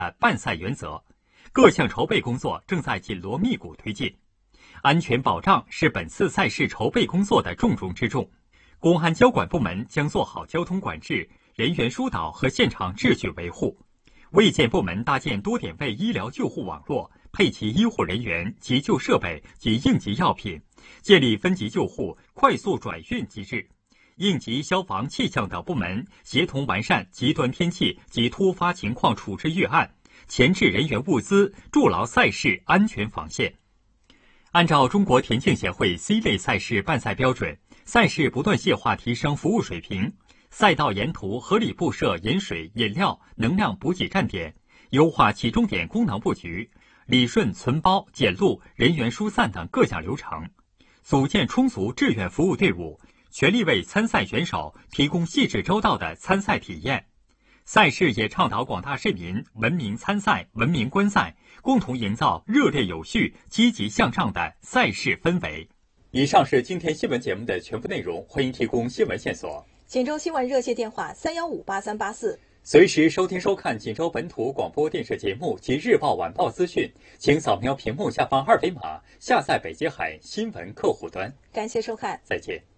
办赛原则，各项筹备工作正在紧锣密鼓推进。安全保障是本次赛事筹备工作的重中之重。公安交管部门将做好交通管制、人员疏导和现场秩序维护。卫健部门搭建多点位医疗救护网络，配齐医护人员、急救设备及应急药品，建立分级救护、快速转运机制。应急、消防、气象等部门协同完善极端天气及突发情况处置预案，前置人员物资，筑牢赛事安全防线。按照中国田径协会 C 类赛事办赛标准，赛事不断细化提升服务水平，赛道沿途合理布设饮水、饮料、能量补给站点，优化起终点功能布局，理顺存包、检录、人员疏散等各项流程，组建充足志愿服务队伍，全力为参赛选手提供细致周到的参赛体验。赛事也倡导广大市民文明参赛、文明观赛，共同营造热烈有序、积极向上的赛事氛围。以上是今天新闻节目的全部内容，欢迎提供新闻线索。 锦州新闻热线电话3158384， 随时收听收看锦州本土广播电视节目及日报晚报资讯，请扫描屏幕下方二维码下载北极海新闻客户端。 感谢收看， 再见。